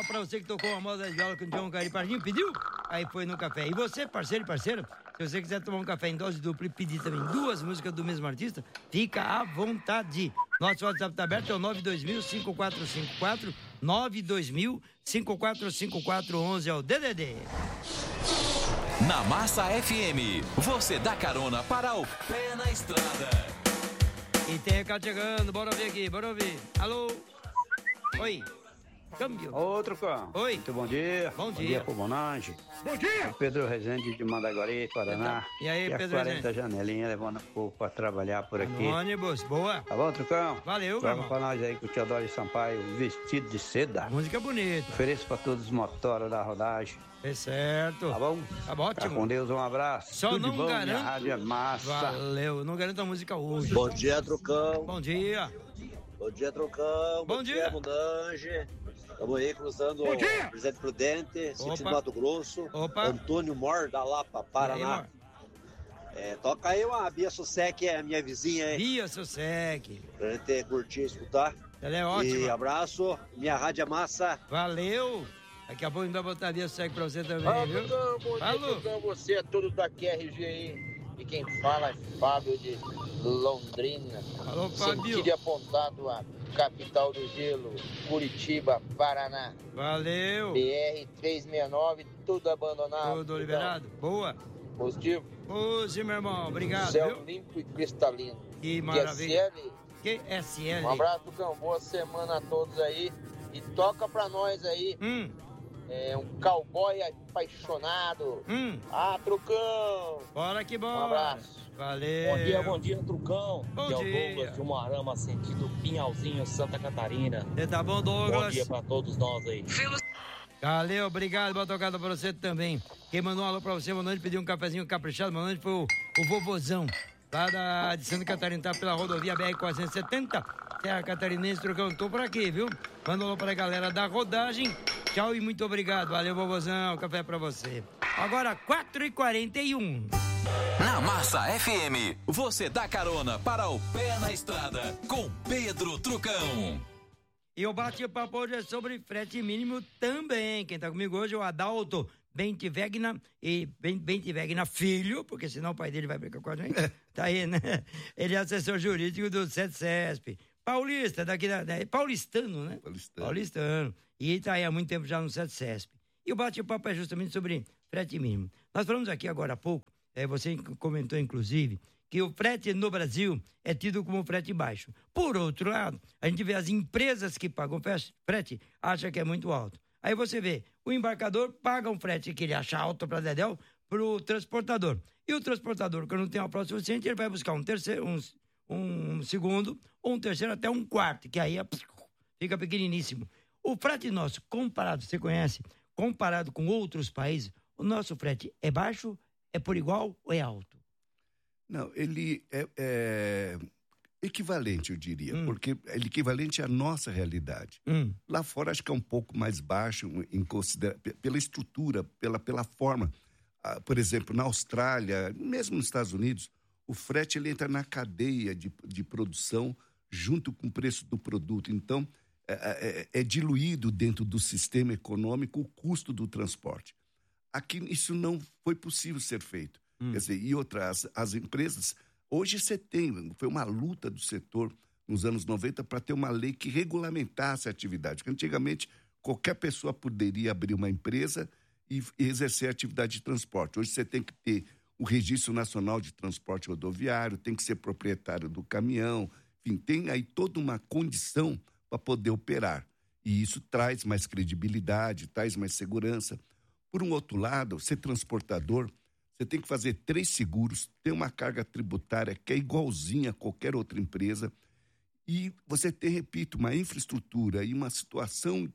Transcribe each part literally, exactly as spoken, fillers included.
pra você que tocou uma moda de viola com o João Caripardim, pediu? Aí foi no café. E você, parceiro e parceira, se você quiser tomar um café em dose dupla e pedir também duas músicas do mesmo artista, fica à vontade. Nosso WhatsApp tá aberto, é o nove dois mil, cinco quatro cinco quatro, nove dois mil, cinco quatro cinco quatro, onze, é o D D D. Na Massa F M, você dá carona para o Pé na Estrada. E tem recado chegando, bora ouvir aqui, bora ouvir. Alô? Oi. Câmbio. Ô, Trucão. Oi. Muito bom dia. Bom dia. Bom dia pro Bonange. Bom dia. É Pedro Rezende de Mandaguari, Paraná. E aí, e Pedro a quarenta Rezende? janelinhas levando o povo pra trabalhar por aqui. Ônibus, boa. Tá bom, Trucão? Valeu, meu Toca irmão. pra nós aí com o Teodoro Sampaio, vestido de seda. Música bonita. Ofereço pra todos os motoros da rodagem. É certo. Tá bom? Tá Fica ótimo. com Deus, um abraço. Só Tudo não de bom, minha garanto. rádio é massa. Valeu, não garanto a música hoje. Bom dia, Trucão. Bom dia. Bom dia, Trucão. Bom dia. Mundange. Estamos aí cruzando Bom o dia. Presidente Prudente, Opa. sentido Mato Grosso. Opa. Antônio Mor, da Lapa, Paraná. É, toca aí uma Bia Sussec, é minha vizinha aí. Bia Sussec. Pra gente curtir e escutar. Ela é E ótima. abraço, minha rádio é massa. Valeu. Daqui a pouco a gente vai botar a Bia Sussec pra você também, Ah, viu? Trucão, bom dia, Alô. Trucão, você é todo da Q R G aí. E quem fala é Fábio de Londrina. Alô, Fábio. Sentido apontado a capital do gelo, Curitiba, Paraná. Valeu. B R trezentos e sessenta e nove, tudo abandonado. Tudo liberado. Boa. Positivo. Ô, sim, meu irmão. Obrigado, Céu viu? limpo e cristalino. Que maravilha. Q S L. Q S L. Um abraço, Trucão. Boa semana a todos aí. E toca pra nós aí. Hum. É um cowboy apaixonado. Hum. Ah, Trucão. Bora que bora. Um abraço. Valeu. Bom dia, bom dia, Trucão. Bom que é o dia. Douglas de Umarama, sentido Pinhalzinho, Santa Catarina. Você tá bom, Douglas? Bom dia pra todos nós aí. Valeu, obrigado, boa tocada pra você também. Quem mandou um alô pra você, mandou ele pedir um cafezinho caprichado, mandou ele foi o, o vovozão, lá da, de Santa Catarina, tá pela rodovia B R quatrocentos e setenta, Serra Catarinense, Trucão, tô por aqui, viu? Manda um alô pra galera da rodagem, tchau e muito obrigado, valeu, vovozão, café pra você. Agora, quatro e quarenta e um. Na Massa F M, você dá carona para o Pé na Estrada com Pedro Trucão. E o bate-papo hoje é sobre frete mínimo também. Quem tá comigo hoje é o Adalto Bentivegna e Ben- Bentivegna Filho, porque senão o pai dele vai brigar com a gente. Tá aí, né? Ele é assessor jurídico do SETCESP. Paulista, daqui da... da- paulistano, né? Paulistano. Paulistano. E tá aí há muito tempo já no SETCESP. E o bate-papo é justamente sobre frete mínimo. Nós falamos aqui agora há pouco, é, você comentou inclusive, que o frete no Brasil é tido como frete baixo. Por outro lado, a gente vê as empresas que pagam frete, acha que é muito alto. Aí você vê, o embarcador paga um frete que ele acha alto para Dedéu pro transportador. E o transportador, quando não tem uma prova suficiente, ele vai buscar um terceiro, um, um segundo, ou um terceiro, até um quarto, que aí é, fica pequeniníssimo. O frete nosso, comparado, você conhece, comparado com outros países, o nosso frete é baixo, é por igual ou é alto? Não, ele é, é equivalente, eu diria, Hum. porque é equivalente à nossa realidade. Hum. Lá fora acho que é um pouco mais baixo em considera- pe- pela estrutura, pela, pela forma. Ah, por exemplo, na Austrália, mesmo nos Estados Unidos, o frete ele entra na cadeia de, de produção junto com o preço do produto. Então, é, é, é diluído dentro do sistema econômico o custo do transporte. Aqui isso não foi possível ser feito. Hum. Quer dizer, e outras, as empresas, hoje você tem, foi uma luta do setor nos anos noventa para ter uma lei que regulamentasse a atividade, porque antigamente qualquer pessoa poderia abrir uma empresa e, e exercer a atividade de transporte. Hoje você tem que ter o Registro Nacional de Transporte Rodoviário, tem que ser proprietário do caminhão, enfim, tem aí toda uma condição para poder operar. E isso traz mais credibilidade, traz mais segurança. Por um outro lado, ser transportador, você tem que fazer três seguros, ter uma carga tributária que é igualzinha a qualquer outra empresa e você tem, repito, uma infraestrutura e uma situação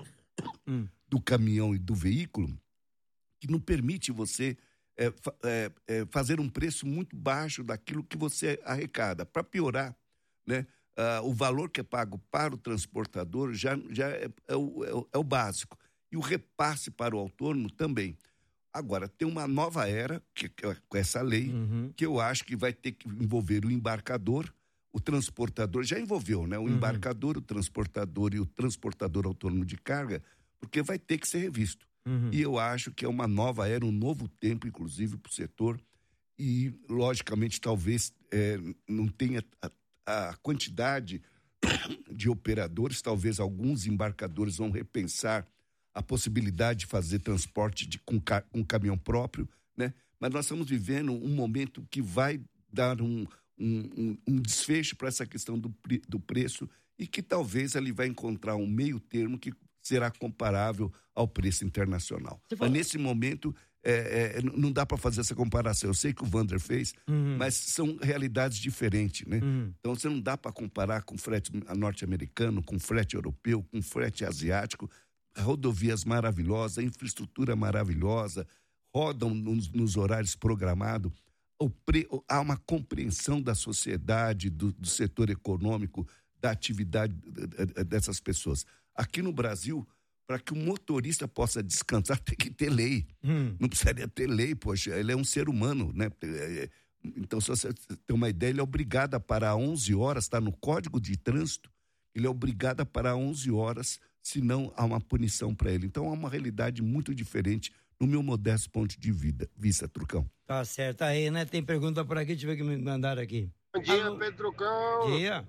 Hum. do caminhão e do veículo que não permite você é, fa- é, é, fazer um preço muito baixo daquilo que você arrecada. Para piorar, né, ah, o valor que é pago para o transportador já, já é, é o, é o- é o básico. E o repasse para o autônomo também. Agora, tem uma nova era, que, que é com essa lei, Uhum. que eu acho que vai ter que envolver o embarcador, o transportador, já envolveu, né? O Uhum. embarcador, o transportador e o transportador autônomo de carga, porque vai ter que ser revisto. Uhum. E eu acho que é uma nova era, um novo tempo, inclusive, para o setor. E, logicamente, talvez é, não tenha a, a quantidade de operadores, talvez alguns embarcadores vão repensar a possibilidade de fazer transporte de, com, com caminhão próprio, né? Mas nós estamos vivendo um momento que vai dar um, um, um, um desfecho para essa questão do, do preço e que talvez ele vai encontrar um meio termo que será comparável ao preço internacional. Mas nesse momento é, é, não dá para fazer essa comparação. Eu sei que o Wander fez, uhum. mas são realidades diferentes, né? Uhum. Então você não dá para comparar com frete norte-americano, com frete europeu, com frete asiático. Rodovias maravilhosas, infraestrutura maravilhosa, rodam nos, nos horários programados. O pre, há uma compreensão da sociedade, do, do setor econômico, da atividade dessas pessoas. Aqui no Brasil, para que o motorista possa descansar, tem que ter lei. Hum. Não precisaria ter lei, poxa, ele é um ser humano, né? Então, se você tem uma ideia, ele é obrigado a parar onze horas, está no Código de Trânsito, ele é obrigado a parar onze horas, senão há uma punição para ele. Então, há uma realidade muito diferente no meu modesto ponto de vida, vista, Trucão. Tá certo aí, né? Tem pergunta por aqui, deixa eu ver o que me mandaram aqui. Bom dia, Alô? Pedro Trucão. Bom dia.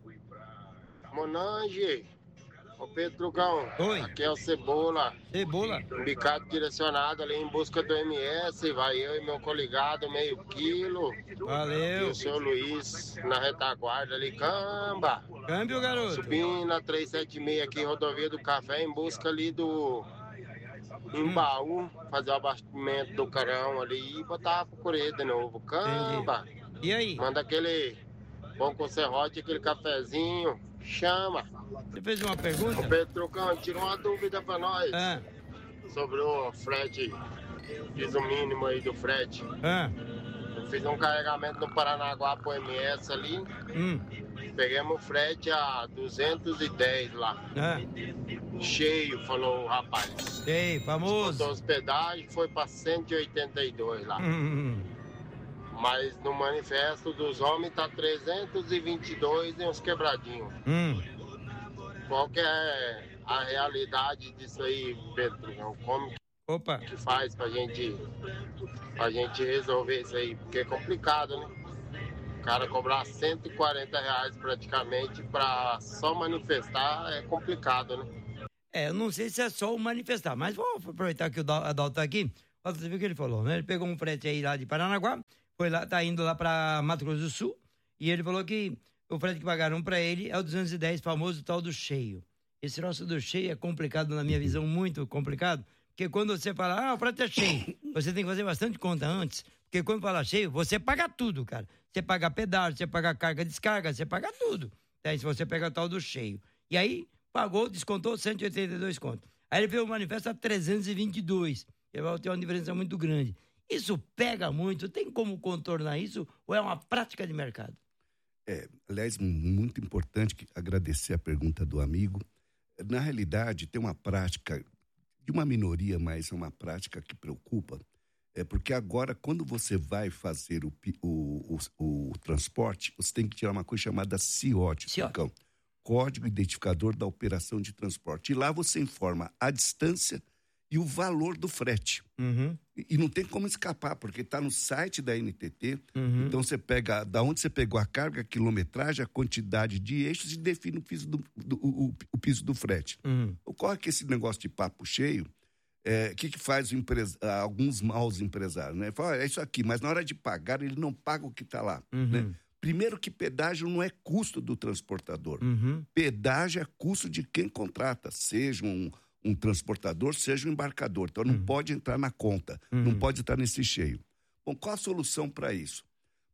Monange. Ô Pedro Trucão. Oi. Aqui é o Cebola. Cebola. Bicado direcionado ali em busca do M S. Vai eu e meu coligado, meio quilo. Valeu. E o seu Luiz na retaguarda ali, camba. Câmbio, garoto. Subindo na trezentos e setenta e seis aqui, rodovia do Café, em busca ali do Embaú, hum. fazer o abastecimento do carão ali e botar pro Correio de novo. Camba. Entendi. E aí? Manda aquele pão com serrote, aquele cafezinho. Chama. Você fez uma pergunta? O Pedro Trucão, tira uma dúvida pra nós. Ah. Sobre o frete, diz o mínimo aí do frete. Ah. Eu fiz um carregamento no Paranaguá pro M S ali. Hum. Pegamos o frete a duzentos e dez lá. Ah. Cheio, falou o rapaz. Ei, famoso. Botou hospedagem, foi pra cento e oitenta e dois lá. Hum. Mas no manifesto dos homens tá trezentos e vinte e dois e uns quebradinhos. Hum. Qual que é a realidade disso aí, Pedro? Como Opa. que faz pra gente, pra gente resolver isso aí? Porque é complicado, né? O cara cobrar cento e quarenta reais praticamente pra só manifestar é complicado, né? É, eu não sei se é só o manifestar, mas vou aproveitar que o Adalto tá aqui. Você viu o que ele falou, né? Ele pegou um frete aí lá de Paranaguá, foi lá, tá indo lá pra Mato Grosso do Sul, e ele falou que o frete que pagaram pra ele é o duzentos e dez, famoso tal do cheio. Esse troço do cheio é complicado, na minha visão, muito complicado, porque quando você fala, ah, o frete é cheio, você tem que fazer bastante conta antes, porque quando fala cheio, você paga tudo, cara. Você paga pedágio, você paga carga, descarga, você paga tudo. Aí, se você pega o tal do cheio. E aí, pagou, descontou cento e oitenta e dois contos. Aí ele veio o manifesto a trezentos e vinte e dois. Ele vai ter uma diferença muito grande. Isso pega muito, tem como contornar isso ou é uma prática de mercado? É, aliás, muito importante agradecer a pergunta do amigo. Na realidade, tem uma prática de uma minoria, mas é uma prática que preocupa. É porque agora, quando você vai fazer o, o, o, o transporte, você tem que tirar uma coisa chamada C I O T, Cicão, Código Identificador da Operação de Transporte. E lá você informa a distância e o valor do frete. Uhum. E, e não tem como escapar, porque está no site da N T T. Uhum. Então você pega da onde você pegou a carga, a quilometragem, a quantidade de eixos e define o piso do, do, o, o piso do frete. Uhum. Ocorre que esse negócio de papo cheio, o é, que, que faz o empresa, alguns maus empresários, né? Fala, é isso aqui, mas na hora de pagar, ele não paga o que está lá, uhum. né? Primeiro que pedágio não é custo do transportador. Uhum. Pedágio é custo de quem contrata, seja um, um transportador, seja um embarcador. Então não uhum. pode entrar na conta, uhum. não pode entrar nesse cheio. Bom, qual a solução para isso?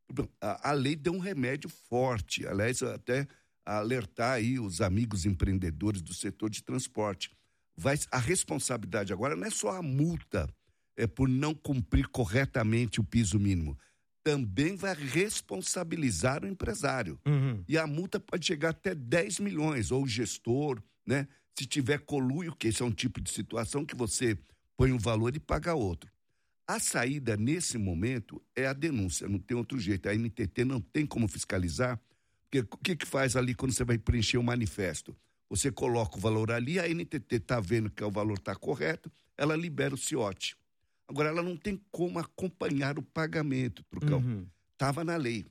A, a lei deu um remédio forte, aliás, até alertar aí os amigos empreendedores do setor de transporte. Vai, a responsabilidade agora não é só a multa é, por não cumprir corretamente o piso mínimo. Também vai responsabilizar o empresário. Uhum. E a multa pode chegar até dez milhões, ou o gestor, né? Se tiver conluio, que esse é um tipo de situação que você põe um valor e paga outro. A saída, nesse momento, é a denúncia, não tem outro jeito. A N T T não tem como fiscalizar, porque o que, que faz ali quando você vai preencher o manifesto? Você coloca o valor ali, a N T T está vendo que o valor está correto, ela libera o ciote. Agora, ela não tem como acompanhar o pagamento, Trucão. Estava uhum. na lei.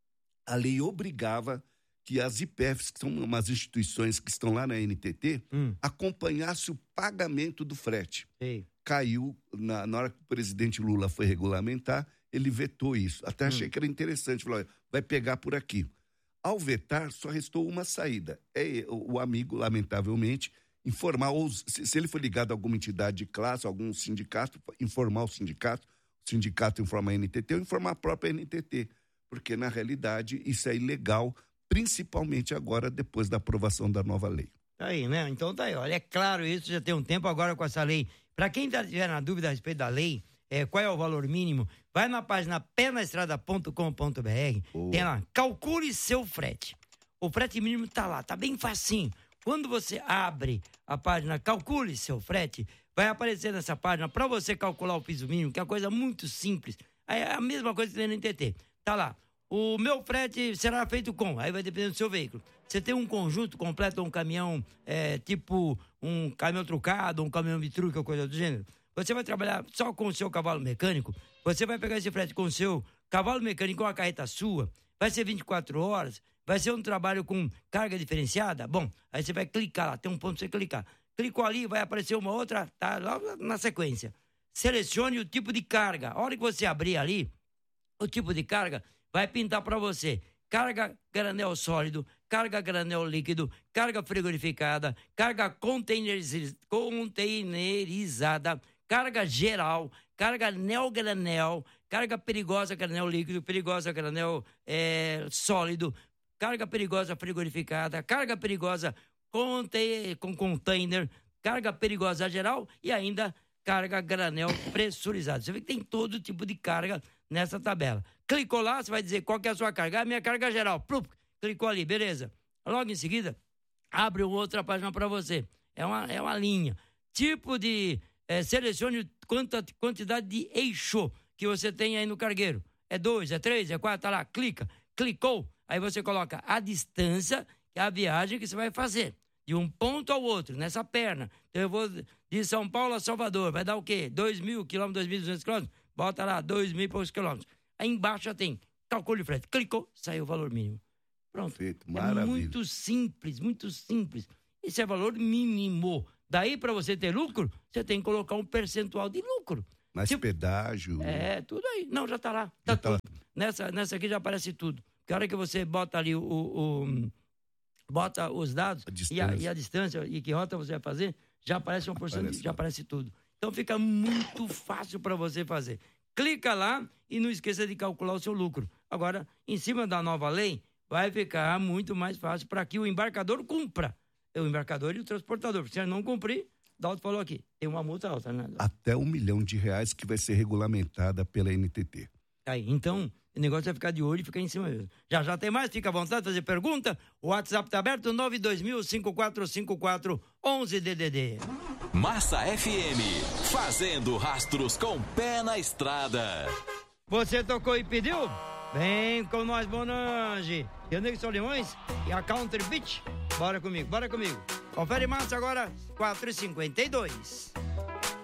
A lei obrigava que as I P Fs, que são umas instituições que estão lá na N T T, hum. acompanhasse o pagamento do frete. Ei. Caiu, na, na hora que o presidente Lula foi regulamentar, ele vetou isso. Até achei hum. que era interessante, falou, vai pegar por aqui. Ao vetar, só restou uma saída. É o, o amigo, lamentavelmente, informar, ou se, se ele for ligado a alguma entidade de classe, algum sindicato, informar o sindicato, o sindicato informa a N T T ou informar a própria N T T. Porque, na realidade, isso é ilegal, principalmente agora, depois da aprovação da nova lei. Tá aí, né? Então tá aí, olha, é claro isso, já tem um tempo agora com essa lei. Para quem tiver na dúvida a respeito da lei, é, qual é o valor mínimo, vai na página pé na estrada ponto com ponto b r, oh. tem lá, calcule seu frete. O frete mínimo tá lá, tá bem facinho. Quando você abre a página calcule seu frete, vai aparecer nessa página para você calcular o piso mínimo, que é uma coisa muito simples. É a mesma coisa que tem no N T T. Tá lá, o meu frete será feito com, aí vai depender do seu veículo. Você tem um conjunto completo, um caminhão, é, tipo um caminhão trucado, um caminhão bitruca, ou coisa do gênero. Você vai trabalhar só com o seu cavalo mecânico, você vai pegar esse frete com o seu cavalo mecânico, com a carreta sua, vai ser vinte e quatro horas, vai ser um trabalho com carga diferenciada, bom, aí você vai clicar lá, tem um ponto pra você clicar. Clicou ali, vai aparecer uma outra, tá logo na sequência. Selecione o tipo de carga. A hora que você abrir ali, o tipo de carga vai pintar para você carga granel sólido, carga granel líquido, carga frigorificada, carga containeriz... containerizada, carga geral, carga neogranel, carga perigosa granel líquido, perigosa granel é, sólido, carga perigosa frigorificada, carga perigosa conte... com container, carga perigosa geral e ainda carga granel pressurizado. Você vê que tem todo tipo de carga nessa tabela. Clicou lá, você vai dizer qual que é a sua carga. A minha carga geral. Plup, clicou ali, beleza. Logo em seguida, abre outra página para você. É uma, é uma linha. Tipo de... É, selecione quanta, quantidade de eixo que você tem aí no cargueiro. É dois, é três, é quatro, tá lá. Clica. Clicou. Aí você coloca a distância, que é a viagem que você vai fazer. De um ponto ao outro, nessa perna. Então eu vou de São Paulo a Salvador. Vai dar o quê? Dois mil quilômetros, dois mil e duzentos quilômetros? Bota lá, dois mil e poucos quilômetros. Aí embaixo já tem calcule o frete. Clicou, saiu o valor mínimo. Pronto. Perfeito, maravilha. É muito simples, muito simples. Esse é valor mínimo. Daí, para você ter lucro, você tem que colocar um percentual de lucro. Mas tipo, pedágio... É, tudo aí. Não, já tá lá. Tá já tudo. Tá lá. Nessa, nessa aqui já aparece tudo. Porque a hora que você bota ali o... o, o bota os dados a e, a, e a distância e que rota você vai fazer, já aparece um porcento, já aparece tudo. Então fica muito fácil para você fazer. Clica lá e não esqueça de calcular o seu lucro. Agora, em cima da nova lei, vai ficar muito mais fácil para que o embarcador cumpra. O embarcador e o transportador. Se ele não cumprir, Dalton falou aqui, tem uma multa alta, né? Até um milhão de reais que vai ser regulamentada pela N T T. Aí, então, o negócio é ficar de olho e ficar em cima mesmo. Já já tem mais, fica à vontade de fazer pergunta. O WhatsApp tá aberto, nove dois mil, cinco quatro cinco quatro, onze D D D. Massa F M, fazendo rastros com pé na estrada. Você tocou e pediu? Vem com nós, Bonange. E o Nego Solimões e a Country Beach. Bora comigo, bora comigo. Confere Massa agora, quatro e cinquenta e dois.